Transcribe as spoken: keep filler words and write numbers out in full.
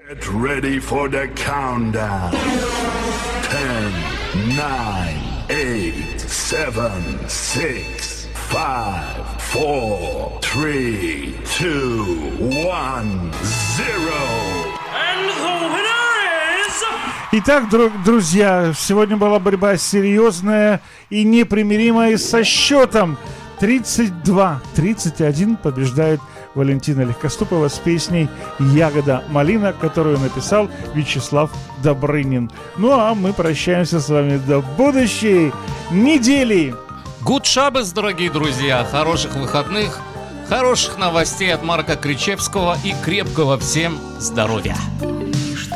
Get ready for the countdown. Ten, nine, eight, seven, six, five, four, three, two, one, zero. And the winner is... Итак, дру- друзья, сегодня была борьба серьезная и непримиримая со счетом. тридцать два тридцать один побеждает Валентина Легкоступова с песней «Ягода малина», которую написал Вячеслав Добрынин. Ну а мы прощаемся с вами до будущей недели. Гуд шабас, дорогие друзья, хороших выходных, хороших новостей от Марка Кричевского и крепкого всем здоровья.